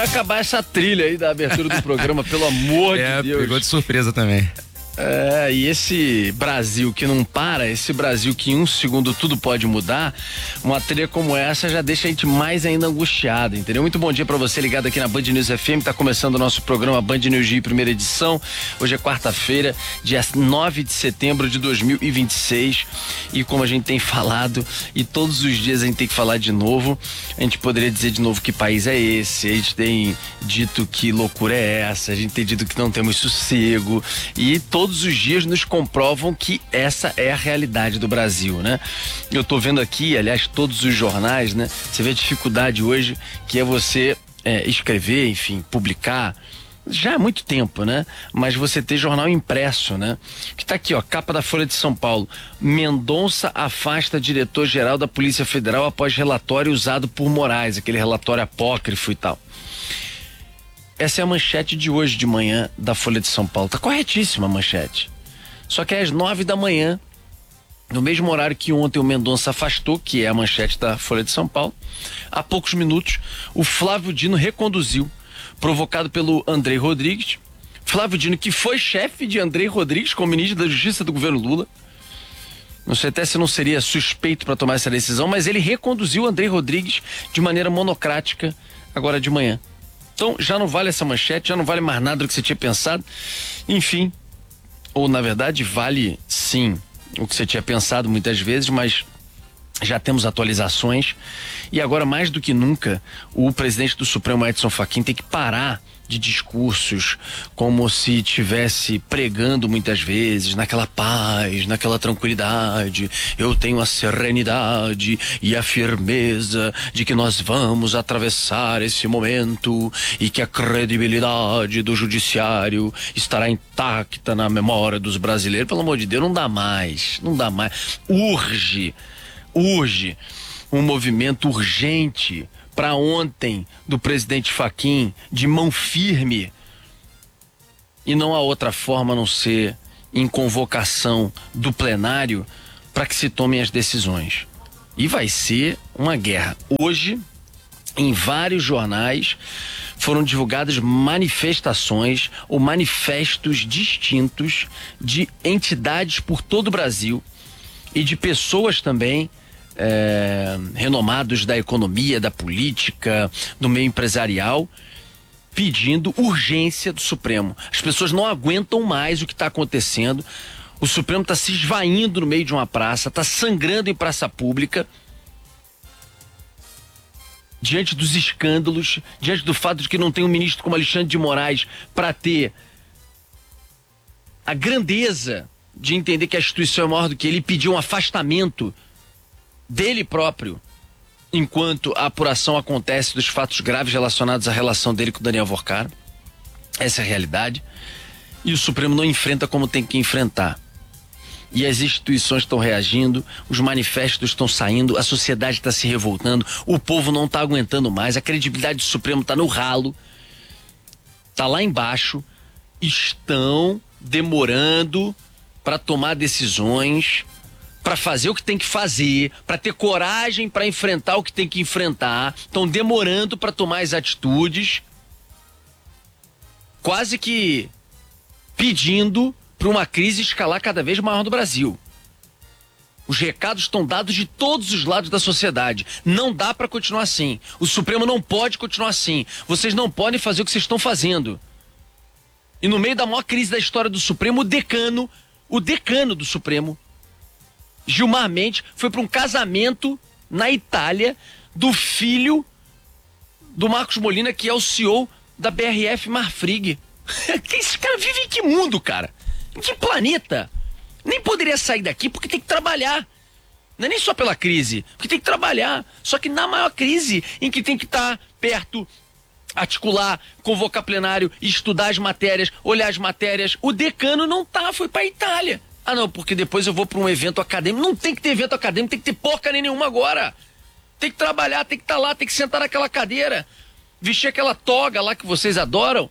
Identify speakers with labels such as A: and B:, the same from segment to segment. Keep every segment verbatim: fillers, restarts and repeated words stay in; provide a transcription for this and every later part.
A: Acabar essa trilha aí da abertura do programa, pelo amor
B: é,
A: de Deus.
B: Pegou de surpresa também.
A: É, e esse Brasil que não para, esse Brasil que em um segundo tudo pode mudar, uma trilha como essa já deixa a gente mais ainda angustiado, entendeu? Muito bom dia pra você ligado aqui na Band News F M, tá começando o nosso programa Band News Rio, primeira edição. Hoje é quarta-feira, dia nove de setembro de dois mil e vinte e seis, e como a gente tem falado, e todos os dias a gente tem que falar de novo, a gente poderia dizer de novo que país é esse, a gente tem dito que loucura é essa, a gente tem dito que não temos sossego, e todo Todos os dias nos comprovam que essa é a realidade do Brasil, né? Eu tô vendo aqui, aliás, todos os jornais, né? Você vê a dificuldade hoje que é você é, escrever, enfim, publicar. Já há muito tempo, né? Mas você ter jornal impresso, né? Que tá aqui, ó, capa da Folha de São Paulo. Mendonça afasta diretor-geral da Polícia Federal após relatório usado por Moraes, aquele relatório apócrifo e tal. Essa é a manchete de hoje de manhã da Folha de São Paulo. Tá corretíssima a manchete. Só que é às nove da manhã, no mesmo horário que ontem o Mendonça afastou, que é a manchete da Folha de São Paulo, há poucos minutos, o Flávio Dino reconduziu, provocado pelo Andrei Rodrigues. Flávio Dino, que foi chefe de Andrei Rodrigues como ministro da Justiça do governo Lula. Não sei até se não seria suspeito para tomar essa decisão, mas ele reconduziu Andrei Rodrigues de maneira monocrática agora de manhã. Então já não vale essa manchete, já não vale mais nada do que você tinha pensado. Enfim, ou na verdade vale sim o que você tinha pensado muitas vezes, mas já temos atualizações e agora mais do que nunca o presidente do Supremo, Edson Fachin, tem que parar de discursos como se estivesse pregando muitas vezes naquela paz, naquela tranquilidade. Eu tenho a serenidade e a firmeza de que nós vamos atravessar esse momento e que a credibilidade do judiciário estará intacta na memória dos brasileiros. Pelo amor de Deus, não dá mais, não dá mais. Urge, urge um movimento urgente para ontem do presidente Fachin, de mão firme, e não há outra forma a não ser em convocação do plenário para que se tomem as decisões. E vai ser uma guerra. Hoje, em vários jornais, foram divulgadas manifestações ou manifestos distintos de entidades por todo o Brasil e de pessoas também É, renomados da economia, da política, do meio empresarial, pedindo urgência do Supremo. As pessoas não aguentam mais o que está acontecendo. O Supremo está se esvaindo no meio de uma praça, está sangrando em praça pública, diante dos escândalos, diante do fato de que não tem um ministro como Alexandre de Moraes para ter a grandeza de entender que a instituição é maior do que ele, pediu um afastamento dele próprio, enquanto a apuração acontece dos fatos graves relacionados à relação dele com o Daniel Vorcara. Essa é a realidade. E o Supremo não enfrenta como tem que enfrentar. E as instituições estão reagindo, os manifestos estão saindo, a sociedade está se revoltando, o povo não está aguentando mais, a credibilidade do Supremo está no ralo, está lá embaixo, estão demorando para tomar decisões, para fazer o que tem que fazer, para ter coragem para enfrentar o que tem que enfrentar, estão demorando para tomar as atitudes, quase que pedindo para uma crise escalar cada vez maior no Brasil. Os recados estão dados de todos os lados da sociedade. Não dá para continuar assim. O Supremo não pode continuar assim. Vocês não podem fazer o que vocês estão fazendo. E no meio da maior crise da história do Supremo, o decano, o decano do Supremo, Gilmar Mendes, foi para um casamento na Itália do filho do Marcos Molina, que é o C E O da B R F Marfrig. Esse cara vive em que mundo, cara? Em que planeta? Nem poderia sair daqui porque tem que trabalhar. Não é nem só pela crise, porque tem que trabalhar. Só que na maior crise, em que tem que estar perto, articular, convocar plenário, estudar as matérias, olhar as matérias, o decano não tá, foi para a Itália. Ah não, porque depois eu vou para um evento acadêmico. Não tem que ter evento acadêmico, tem que ter porcaria nenhuma agora. Tem que trabalhar, tem que estar lá, tem que sentar naquela cadeira, vestir aquela toga lá que vocês adoram.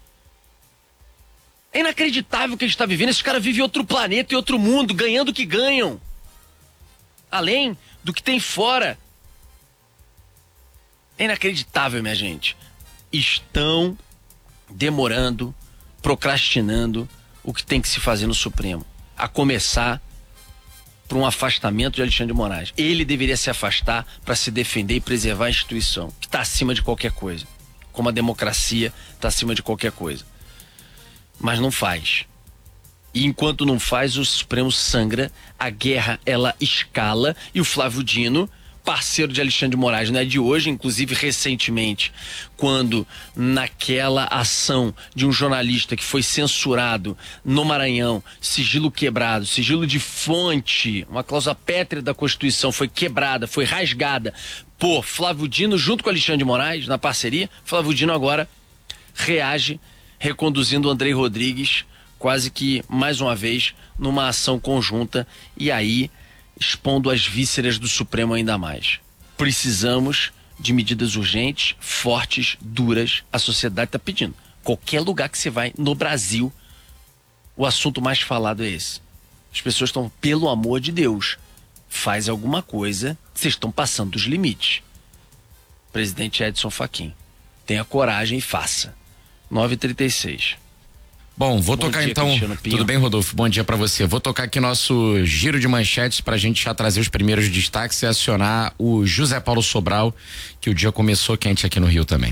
A: É inacreditável o que a gente está vivendo. Esses caras vivem em outro planeta, em outro mundo, ganhando o que ganham, além do que tem fora. É inacreditável, minha gente. estão demorando, procrastinando o que tem que se fazer no Supremo, a começar por um afastamento de Alexandre de Moraes. Ele deveria se afastar para se defender e preservar a instituição, que está acima de qualquer coisa, como a democracia está acima de qualquer coisa. Mas não faz. E enquanto não faz, o Supremo sangra, a guerra ela escala, e o Flávio Dino, parceiro de Alexandre de Moraes, não é de hoje, inclusive recentemente, quando naquela ação de um jornalista que foi censurado no Maranhão, sigilo quebrado, sigilo de fonte, uma cláusula pétrea da Constituição foi quebrada, foi rasgada por Flávio Dino junto com Alexandre de Moraes, na parceria. Flávio Dino agora reage reconduzindo o Andrei Rodrigues quase que mais uma vez numa ação conjunta, e aí expondo as vísceras do Supremo ainda mais. Precisamos de medidas urgentes, fortes, duras. A sociedade está pedindo. Qualquer lugar que você vai no Brasil, o assunto mais falado é esse. As pessoas estão, pelo amor de Deus, faz alguma coisa, vocês estão passando dos limites. Presidente Edson Fachin, tenha coragem e faça. nove e trinta e seis.
B: Bom, vou
A: Bom
B: tocar
A: dia,
B: então. Tudo bem, Rodolfo? Bom dia pra você. Vou tocar aqui nosso giro de manchetes pra gente já trazer os primeiros destaques e acionar o José Paulo Sobral, que o dia começou quente aqui no Rio também.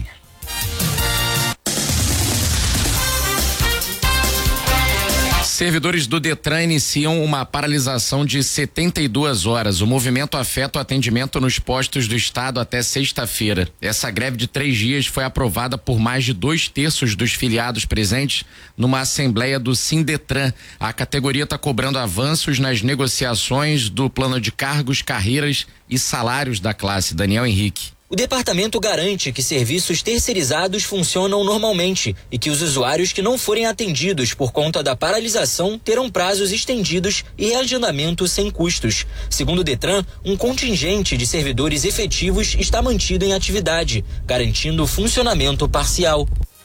B: Servidores do Detran iniciam uma paralisação de setenta e duas horas. O movimento afeta o atendimento nos postos do estado até sexta-feira. Essa greve de três dias foi aprovada por mais de dois terços dos filiados presentes numa assembleia do Sindetran. A categoria está cobrando avanços nas negociações do plano de cargos, carreiras e salários da classe. Daniel Henrique.
C: O departamento garante que serviços terceirizados funcionam normalmente e que os usuários que não forem atendidos por conta da paralisação terão prazos estendidos e reagendamento sem custos. Segundo o Detran, um contingente de servidores efetivos está mantido em atividade, garantindo funcionamento parcial.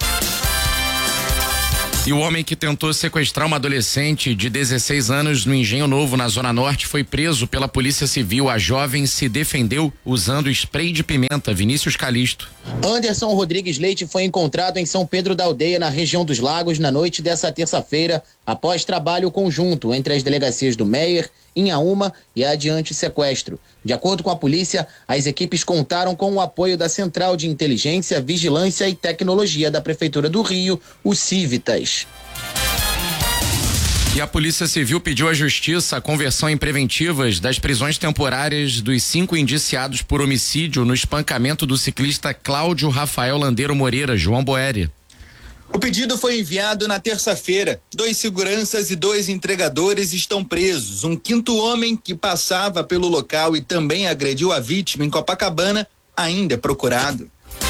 B: E o homem que tentou sequestrar uma adolescente de dezesseis anos no Engenho Novo, na Zona Norte, foi preso pela Polícia Civil. A jovem se defendeu usando spray de pimenta. Vinícius Calixto.
D: Anderson Rodrigues Leite foi encontrado em São Pedro da Aldeia, na região dos Lagos, na noite dessa terça-feira, após trabalho conjunto entre as delegacias do Meier, Inhaúma e a Adiante Sequestro. De acordo com a polícia, as equipes contaram com o apoio da Central de Inteligência, Vigilância e Tecnologia da Prefeitura do Rio, o Civitas.
B: E a Polícia Civil pediu à Justiça a conversão em preventivas das prisões temporárias dos cinco indiciados por homicídio no espancamento do ciclista Cláudio Rafael Landeiro Moreira, João Boeri.
E: O pedido foi enviado na terça-feira. Dois seguranças e dois entregadores estão presos. Um quinto homem que passava pelo local e também agrediu a vítima em Copacabana ainda é procurado.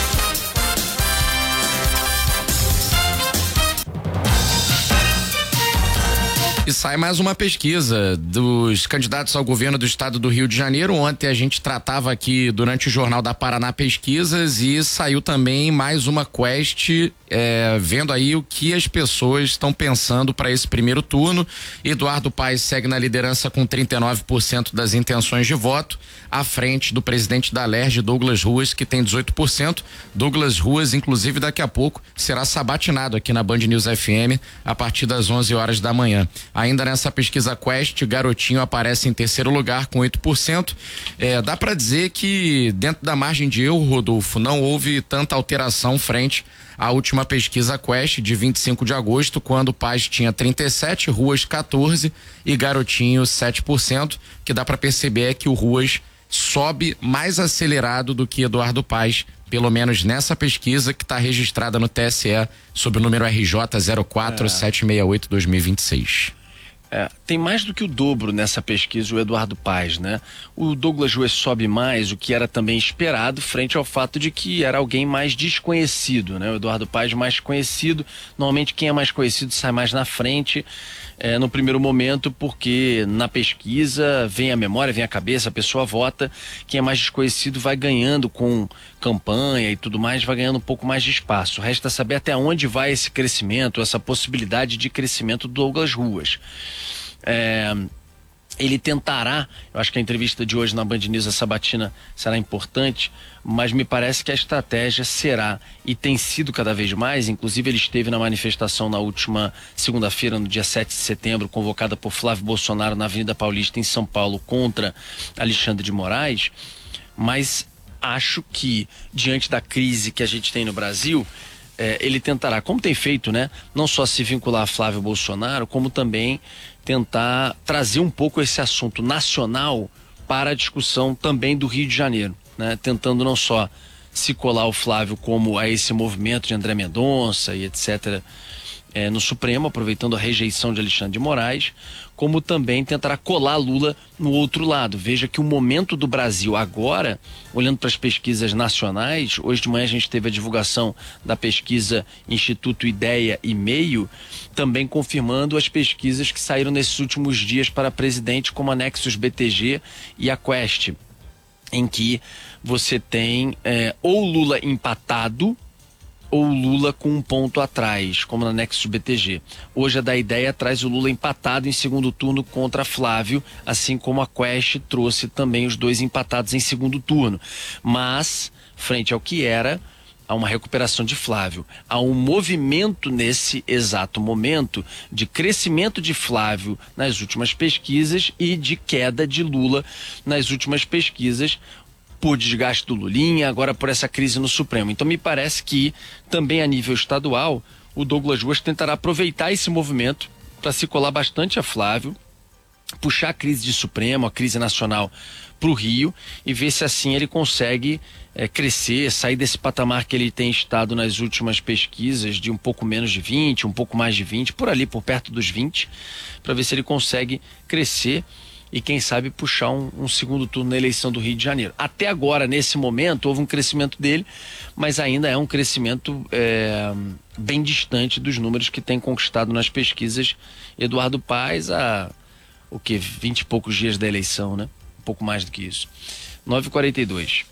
B: E sai mais uma pesquisa dos candidatos ao governo do estado do Rio de Janeiro. Ontem a gente tratava aqui durante o Jornal da Paraná Pesquisas e saiu também mais uma quest, é, vendo aí o que as pessoas estão pensando para esse primeiro turno. Eduardo Paes segue na liderança com trinta e nove por cento das intenções de voto, à frente do presidente da Alerj, Douglas Ruas, que tem dezoito por cento. Douglas Ruas, inclusive, daqui a pouco será sabatinado aqui na Band News F M a partir das onze horas da manhã. Ainda nessa pesquisa Quest, Garotinho aparece em terceiro lugar com oito por cento. É, dá para dizer que dentro da margem de erro, Rodolfo, não houve tanta alteração frente à última pesquisa Quest de vinte e cinco de agosto, quando Paes tinha trinta e sete, Ruas quatorze e Garotinho sete por cento. Que dá para perceber é que o Ruas sobe mais acelerado do que Eduardo Paes, pelo menos nessa pesquisa que está registrada no T S E sob o número R J zero quatro sete seis oito dois mil e vinte e seis.
A: É, tem mais do que o dobro nessa pesquisa o Eduardo Paes, né? O Douglas Ruas sobe mais, o que era também esperado, frente ao fato de que era alguém mais desconhecido, né? O Eduardo Paes mais conhecido, normalmente quem é mais conhecido sai mais na frente, é, no primeiro momento, porque na pesquisa vem a memória, vem a cabeça, a pessoa vota, quem é mais desconhecido vai ganhando com campanha e tudo mais, vai ganhando um pouco mais de espaço. Resta saber até onde vai esse crescimento, essa possibilidade de crescimento do Douglas Ruas. É, ele tentará, eu acho que a entrevista de hoje na Band News, a sabatina, será importante, mas me parece que a estratégia será, e tem sido cada vez mais, inclusive ele esteve na manifestação na última segunda-feira, no dia sete de setembro, convocada por Flávio Bolsonaro na Avenida Paulista, em São Paulo, contra Alexandre de Moraes, mas acho que, diante da crise que a gente tem no Brasil, é, ele tentará, como tem feito, né, não só se vincular a Flávio Bolsonaro, como também tentar trazer um pouco esse assunto nacional para a discussão também do Rio de Janeiro, né? Tentando não só se colar o Flávio como a esse movimento de André Mendonça e etcétera É, no Supremo, aproveitando a rejeição de Alexandre de Moraes, como também tentará colar Lula no outro lado. Veja que o momento do Brasil agora, olhando para as pesquisas nacionais, hoje de manhã a gente teve a divulgação da pesquisa Instituto Ideia e Meio, também confirmando as pesquisas que saíram nesses últimos dias para presidente, como a Nexus B T G e a Quest, em que você tem é, ou Lula empatado, ou Lula com um ponto atrás, como na Nexus B T G. Hoje a da Ideia traz o Lula empatado em segundo turno contra Flávio, assim como a Quest trouxe também os dois empatados em segundo turno. Mas, frente ao que era, há uma recuperação de Flávio. Há um movimento nesse exato momento de crescimento de Flávio nas últimas pesquisas e de queda de Lula nas últimas pesquisas, por desgaste do Lulinha, agora por essa crise no Supremo. Então me parece que também a nível estadual o Douglas Ruas tentará aproveitar esse movimento para se colar bastante a Flávio, puxar a crise de Supremo, a crise nacional para o Rio e ver se assim ele consegue é, crescer, sair desse patamar que ele tem estado nas últimas pesquisas de um pouco menos de vinte, um pouco mais de vinte, por ali, por perto dos vinte, para ver se ele consegue crescer e quem sabe puxar um, um segundo turno na eleição do Rio de Janeiro. Até agora, nesse momento, houve um crescimento dele, mas ainda é um crescimento é, bem distante dos números que tem conquistado nas pesquisas Eduardo Paes há, o que, vinte e poucos dias da eleição, né? Um pouco mais do que isso. nove e quarenta e dois.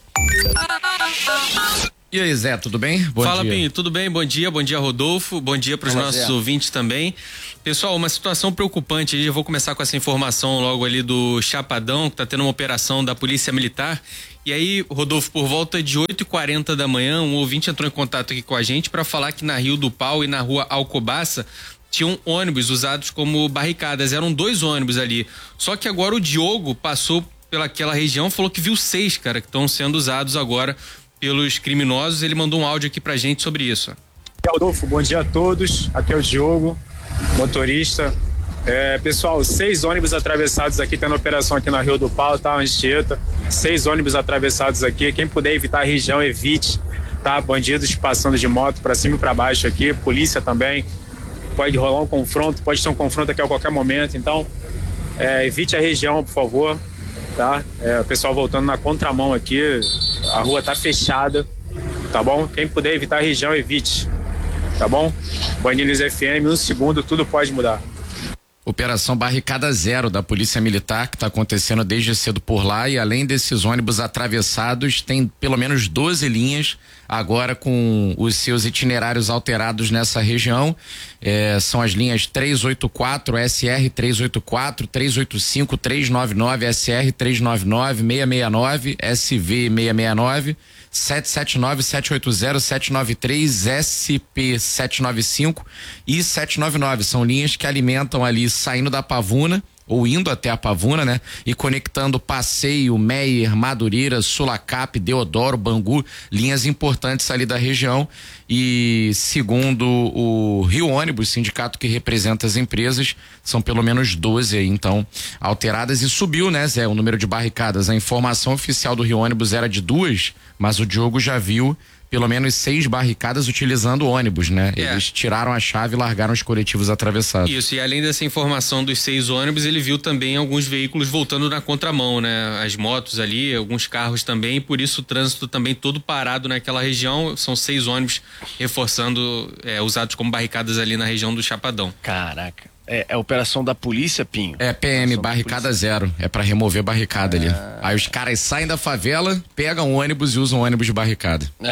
B: E aí, Zé, tudo bem?
F: Bom Fala, dia. Pinho, tudo bem? Bom dia, bom dia, Rodolfo, bom dia para os nossos Zé. ouvintes também. Pessoal, uma situação preocupante, eu vou começar com essa informação logo ali do Chapadão, que está tendo uma operação da Polícia Militar. E aí, Rodolfo, por volta de oito e quarenta da manhã, um ouvinte entrou em contato aqui com a gente para falar que na Rio do Pau e na rua Alcobaça tinham ônibus usados como barricadas, eram dois ônibus ali. Só que agora o Diogo passou pelaquela região, falou que viu seis, cara, que estão sendo usados agora pelos criminosos. Ele mandou um áudio aqui pra gente sobre isso.
G: Rodolfo, bom dia a todos, aqui é o Diogo, motorista. É, pessoal, seis ônibus atravessados aqui, tendo operação aqui na Rio do Pau, tá, Anchieta, seis ônibus atravessados aqui, quem puder evitar a região, evite, tá, bandidos passando de moto pra cima e pra baixo aqui, polícia também, pode rolar um confronto, pode ter um confronto aqui a qualquer momento, então é, evite a região, por favor, tá, é, o pessoal voltando na contramão aqui, a rua tá fechada, tá bom? Quem puder evitar a região, evite, tá bom? Band News F M, um segundo, tudo pode mudar.
B: Operação Barricada Zero da Polícia Militar, que está acontecendo desde cedo por lá, e além desses ônibus atravessados, tem pelo menos doze linhas agora com os seus itinerários alterados nessa região. É, são as linhas trezentos e oitenta e quatro, S R trezentos e oitenta e quatro, trezentos e oitenta e cinco, trezentos e noventa e nove, S R trezentos e noventa e nove, seiscentos e sessenta e nove, S V seiscentos e sessenta e nove, setecentos e setenta e nove, setecentos e oitenta, setecentos e noventa e três, S P setecentos e noventa e cinco e setecentos e noventa e nove. São linhas que alimentam ali, saindo da Pavuna ou indo até a Pavuna, né? E conectando Passeio, Meier, Madureira, Sulacap, Deodoro, Bangu, linhas importantes ali da região. E segundo o Rio Ônibus, sindicato que representa as empresas, são pelo menos doze aí, então, alteradas. E subiu, né, Zé, o número de barricadas. A informação oficial do Rio Ônibus era de duas, mas o Diogo já viu pelo menos seis barricadas utilizando ônibus, né? É. Eles tiraram a chave e largaram os coletivos atravessados.
F: Isso, e além dessa informação dos seis ônibus, ele viu também alguns veículos voltando na contramão, né? As motos ali, alguns carros também, e por isso o trânsito também todo parado naquela região. São seis ônibus reforçando, é, usados como barricadas ali na região do Chapadão.
A: Caraca. É, é a operação da polícia, Pinho?
B: É P M, barricada zero. É pra remover barricada ah. ali. Aí os caras saem da favela, pegam o ônibus e usam o ônibus de barricada.
A: É.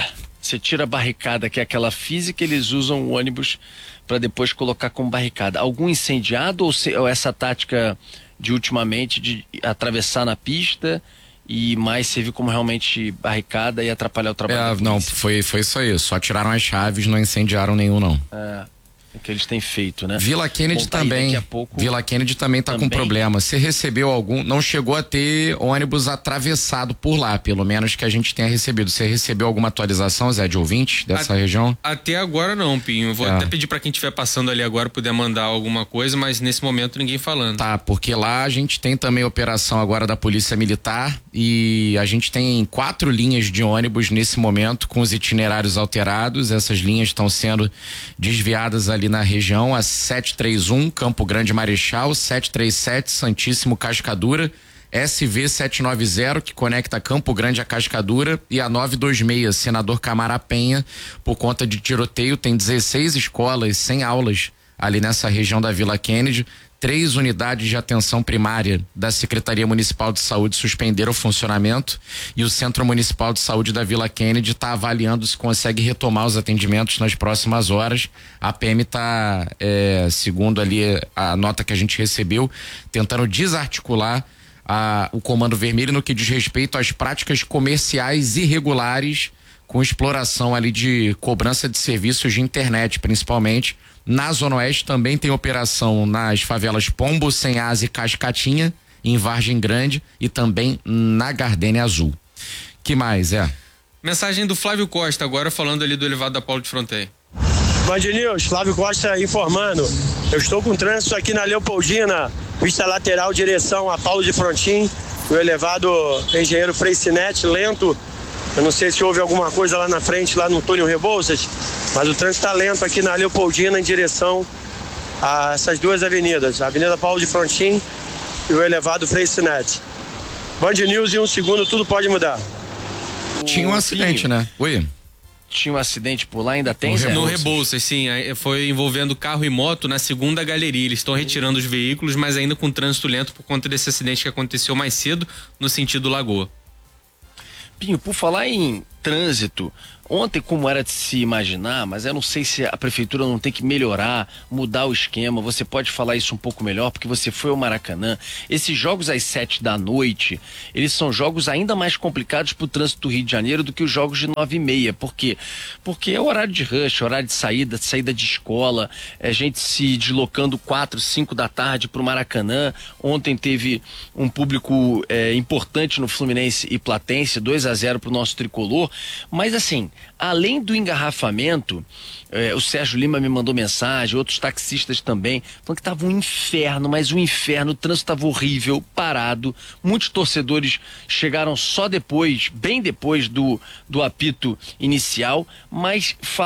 A: Você tira a barricada, que é aquela física, eles usam o ônibus para depois colocar como barricada. Algum incendiado ou, se, ou essa tática de ultimamente de atravessar na pista e mais servir como realmente barricada e atrapalhar o trabalho?
B: É, não, foi, foi isso aí. Só tiraram as chaves, não incendiaram nenhum, não.
A: É. Que eles têm feito, né?
B: Vila Kennedy
A: Bom, tá
B: também.
A: a pouco...
B: Vila Kennedy também tá
A: também.
B: com problema. Você recebeu algum? Não chegou a ter ônibus atravessado por lá, pelo menos que a gente tenha recebido. Você recebeu alguma atualização, Zé, de ouvinte dessa
F: a,
B: região?
F: Até agora não, Pinho. Vou é. até pedir para quem estiver passando ali agora poder mandar alguma coisa, mas nesse momento ninguém falando.
B: Tá, porque lá a gente tem também operação agora da Polícia Militar e a gente tem quatro linhas de ônibus nesse momento com os itinerários alterados. Essas linhas estão sendo desviadas ali na região. A sete três um Campo Grande Marechal, sete três sete Santíssimo Cascadura, S V sete nove zero que conecta Campo Grande a Cascadura e a nove dois seis Senador Camará Penha. Por conta de tiroteio, tem dezesseis escolas sem aulas ali nessa região da Vila Kennedy. Três unidades de atenção primária da Secretaria Municipal de Saúde suspenderam o funcionamento e o Centro Municipal de Saúde da Vila Kennedy está avaliando se consegue retomar os atendimentos nas próximas horas. A P M está, é, segundo ali a nota que a gente recebeu, tentando desarticular a, o Comando Vermelho no que diz respeito às práticas comerciais irregulares com exploração ali de cobrança de serviços de internet, principalmente. Na Zona Oeste também tem operação nas favelas Pombo, Senhas e Cascatinha, em Vargem Grande e também na Gardênia Azul. Que mais, é?
F: Mensagem do Flávio Costa, agora falando ali do elevado da Paulo de Fronteira.
H: Band News, Flávio Costa informando. Eu estou com trânsito aqui na Leopoldina, pista lateral, direção a Paulo de Frontin. O elevado Engenheiro Freicinete, lento. Eu não sei se houve alguma coisa lá na frente, lá no Túnel Rebouças, mas o trânsito está lento aqui na Leopoldina em direção a essas duas avenidas, a Avenida Paulo de Frontin e o elevado Freicinete. Band News em um segundo, tudo pode mudar.
B: Tinha um acidente,
A: Pinho,
B: né? Oi?
A: Tinha um acidente por lá, ainda tem,
F: no
A: Zé?
F: No Rebouças, sim. Foi envolvendo carro e moto na segunda galeria. Eles estão retirando os veículos, mas ainda com trânsito lento por conta desse acidente que aconteceu mais cedo no sentido Lagoa.
A: Pinho, por falar em trânsito, ontem, como era de se imaginar, mas eu não sei se a prefeitura não tem que melhorar, mudar o esquema. Você pode falar isso um pouco melhor, porque você foi ao Maracanã. Esses jogos às sete da noite, eles são jogos ainda mais complicados para o trânsito do Rio de Janeiro do que os jogos de nove e meia. Por quê? Porque é horário de rush, horário de saída, saída de escola, é gente se deslocando quatro, cinco da tarde para o Maracanã. Ontem teve um público é, importante no Fluminense e Platense, dois a zero para o nosso tricolor. Mas assim, além do engarrafamento, eh, o Sérgio Lima me mandou mensagem, outros taxistas também, falando que estava um inferno, mas um inferno, o trânsito estava horrível, parado. Muitos torcedores chegaram só depois, bem depois do, do apito inicial, mas